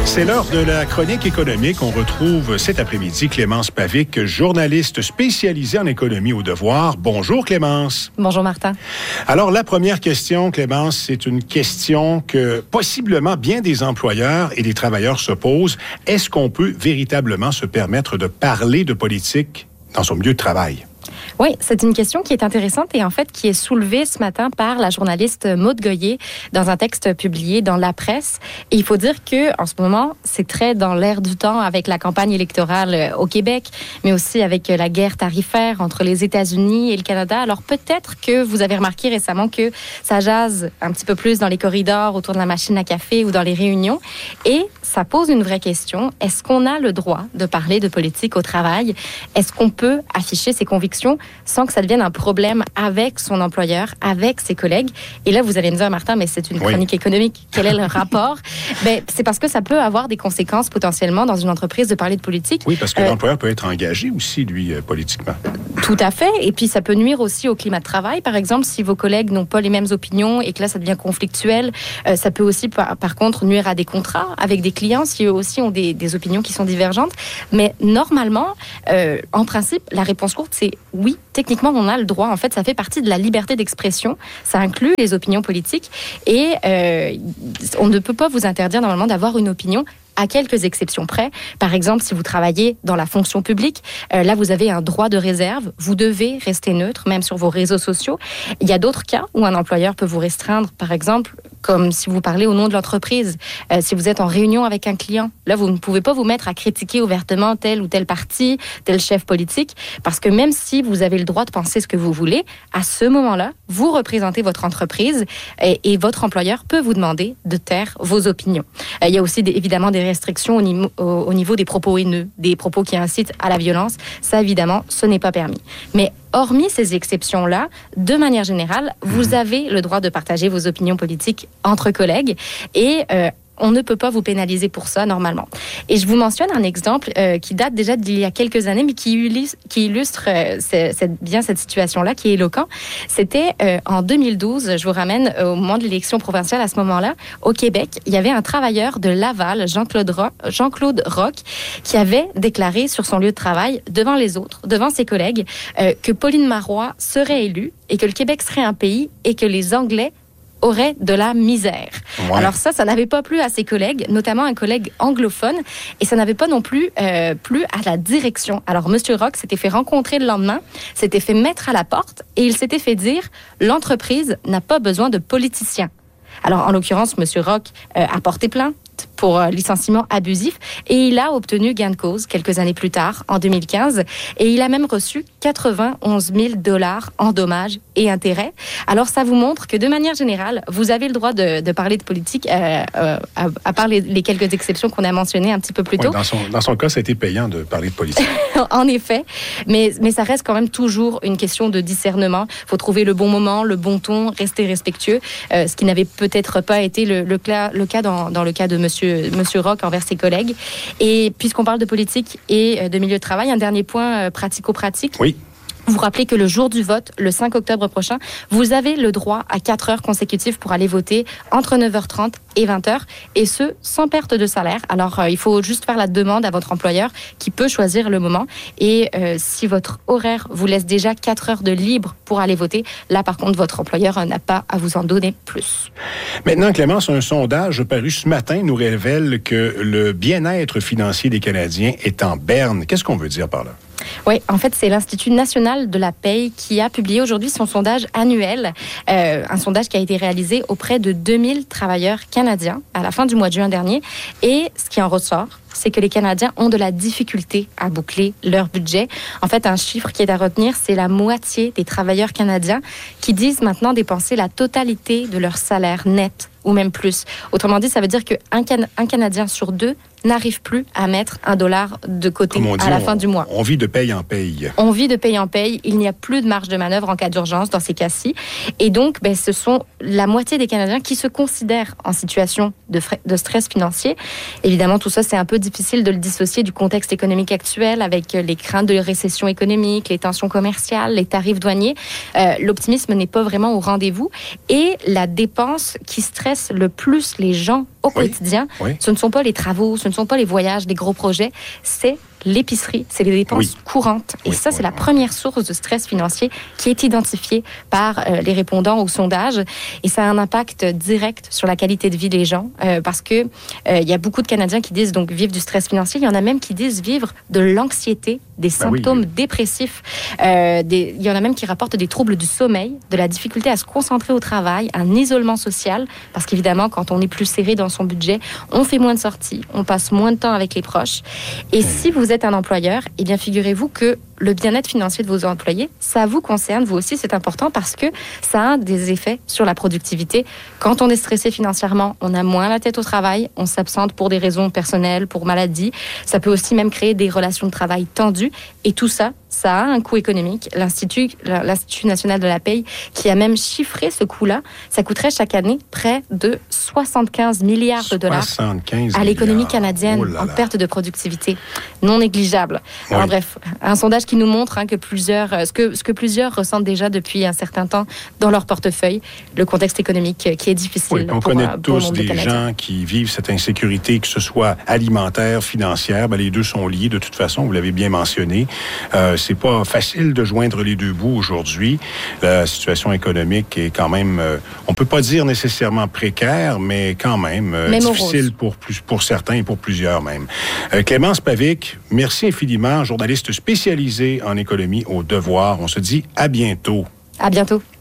C'est l'heure de la chronique économique. On retrouve cet après-midi Clémence Pavic, journaliste spécialisée en économie au Devoir. Bonjour Clémence. Bonjour Martin. Alors la première question, Clémence, c'est une question que possiblement bien des employeurs et des travailleurs se posent. Est-ce qu'on peut véritablement se permettre de parler de politique dans son milieu de travail? Oui, c'est une question qui est intéressante et en fait qui est soulevée ce matin par la journaliste Maude Goyer dans un texte publié dans La Presse. Et il faut dire que en ce moment, c'est très dans l'air du temps avec la campagne électorale au Québec, mais aussi avec la guerre tarifaire entre les États-Unis et le Canada. Alors peut-être que vous avez remarqué récemment que ça jase un petit peu plus dans les corridors, autour de la machine à café ou dans les réunions. Et ça pose une vraie question. Est-ce qu'on a le droit de parler de politique au travail? Est-ce qu'on peut afficher ses convictions sans que ça devienne un problème avec son employeur, avec ses collègues? Et là, vous allez me dire, Martin, mais c'est une chronique économique. Quel est le rapport? C'est parce que ça peut avoir des conséquences potentiellement dans une entreprise de parler de politique. Oui, parce que l'employeur peut être engagé aussi, lui, politiquement. Tout à fait. Et puis, ça peut nuire aussi au climat de travail. Par exemple, si vos collègues n'ont pas les mêmes opinions et que là, ça devient conflictuel, ça peut aussi, par contre, nuire à des contrats avec des clients si eux aussi ont des opinions qui sont divergentes. Mais normalement, en principe, la réponse courte, c'est oui, techniquement, on a le droit. En fait, ça fait partie de la liberté d'expression. Ça inclut les opinions politiques. Et on ne peut pas vous interdire, normalement, d'avoir une opinion à quelques exceptions près. Par exemple, si vous travaillez dans la fonction publique, là, vous avez un droit de réserve. Vous devez rester neutre, même sur vos réseaux sociaux. Il y a d'autres cas où un employeur peut vous restreindre, par exemple, comme si vous parlez au nom de l'entreprise. Si vous êtes en réunion avec un client, là, vous ne pouvez pas vous mettre à critiquer ouvertement tel ou tel parti, tel chef politique, parce que même si vous avez le droit de penser ce que vous voulez, à ce moment-là, vous représentez votre entreprise et votre employeur peut vous demander de taire vos opinions. Il y a aussi évidemment des restrictions au niveau des propos haineux, des propos qui incitent à la violence. Ça, évidemment, ce n'est pas permis. Mais hormis ces exceptions-là, de manière générale, vous avez le droit de partager vos opinions politiques entre collègues et on ne peut pas vous pénaliser pour ça, normalement. Et je vous mentionne un exemple qui date déjà d'il y a quelques années, mais qui illustre bien cette situation-là, qui est éloquent. C'était en 2012, je vous ramène au moment de l'élection provinciale à ce moment-là, au Québec. Il y avait un travailleur de Laval, Jean-Claude Roch, qui avait déclaré sur son lieu de travail, devant les autres, devant ses collègues, que Pauline Marois serait élue et que le Québec serait un pays et que les Anglais aurait de la misère. Ouais. Alors ça n'avait pas plu à ses collègues, notamment un collègue anglophone, et ça n'avait pas non plus plu à la direction. Alors Monsieur Roch s'était fait rencontrer le lendemain, s'était fait mettre à la porte, et il s'était fait dire « L'entreprise n'a pas besoin de politiciens ». Alors en l'occurrence, Monsieur Roch a porté plainte pour licenciement abusif et il a obtenu gain de cause quelques années plus tard, en 2015, et il a même reçu 91 000 $ en dommages et intérêts. Alors ça vous montre que de manière générale, vous avez le droit de parler de politique, à part les quelques exceptions qu'on a mentionnées un petit peu plus tôt. Dans son cas, ça a été payant de parler de politique. En effet, mais ça reste quand même toujours une question de discernement. Il faut trouver le bon moment, le bon ton, rester respectueux, ce qui n'avait peut-être pas été le cas dans le cas de Monsieur Roch envers ses collègues. Et puisqu'on parle de politique et de milieu de travail, un dernier point pratico-pratique. Oui. Vous rappelez que le jour du vote, le 5 octobre prochain, vous avez le droit à 4 heures consécutives pour aller voter entre 9h30 et 20h, et ce, sans perte de salaire. Alors, il faut juste faire la demande à votre employeur qui peut choisir le moment. Et si votre horaire vous laisse déjà 4 heures de libre pour aller voter, là, par contre, votre employeur n'a pas à vous en donner plus. Maintenant, Clémence, un sondage paru ce matin nous révèle que le bien-être financier des Canadiens est en berne. Qu'est-ce qu'on veut dire par là? Oui, en fait, c'est l'Institut national de la paye qui a publié aujourd'hui son sondage annuel, un sondage qui a été réalisé auprès de 2000 travailleurs canadiens à la fin du mois de juin dernier. Et ce qui en ressort, c'est que les Canadiens ont de la difficulté à boucler leur budget. En fait, un chiffre qui est à retenir, c'est la moitié des travailleurs canadiens qui disent maintenant dépenser la totalité de leur salaire net ou même plus. Autrement dit, ça veut dire qu'un Canadien sur 2 n'arrive plus à mettre $1 de côté à la fin du mois. On vit de paye en paye. On vit de paye en paye. Il n'y a plus de marge de manœuvre en cas d'urgence dans ces cas-ci. Et donc, ce sont la moitié des Canadiens qui se considèrent en situation de stress financier. Évidemment, tout ça, c'est un peu difficile de le dissocier du contexte économique actuel avec les craintes de récession économique, les tensions commerciales, les tarifs douaniers. L'optimisme n'est pas vraiment au rendez-vous et la dépense qui stresse le plus les gens au quotidien, ce ne sont pas les travaux, ce ne sont pas les voyages, les gros projets, c'est l'épicerie, c'est les dépenses courantes. Et ça, c'est la première source de stress financier qui est identifiée par les répondants au sondage. Et ça a un impact direct sur la qualité de vie des gens parce que il y a beaucoup de Canadiens qui disent donc vivre du stress financier. Il y en a même qui disent vivre de l'anxiété, des symptômes dépressifs. Il y en a même qui rapportent des troubles du sommeil, de la difficulté à se concentrer au travail, un isolement social. Parce qu'évidemment, quand on est plus serré dans son budget, on fait moins de sorties, on passe moins de temps avec les proches. Et si vous êtes un employeur, eh bien, figurez-vous que le bien-être financier de vos employés, ça vous concerne, vous aussi, c'est important parce que ça a des effets sur la productivité. Quand on est stressé financièrement, on a moins la tête au travail, on s'absente pour des raisons personnelles, pour maladie. Ça peut aussi même créer des relations de travail tendues. Et tout ça, ça a un coût économique. L'Institut national de la paye, qui a même chiffré ce coût-là, ça coûterait chaque année près de 75 milliards de dollars à l'économie canadienne en perte de productivité non négligeable. Alors bref, un sondage qui nous montre que ce que plusieurs ressentent déjà depuis un certain temps dans leur portefeuille, le contexte économique qui est difficile. On connaît tous des gens qui vivent cette insécurité, que ce soit alimentaire, financière, les deux sont liés de toute façon, vous l'avez bien mentionné. C'est pas facile de joindre les deux bouts aujourd'hui. La situation économique est quand même, on peut pas dire nécessairement précaire, mais quand même difficile pour certains et pour plusieurs même. Clémence Pavic, merci infiniment, journaliste spécialisée en économie au Devoir. On se dit à bientôt. À bientôt.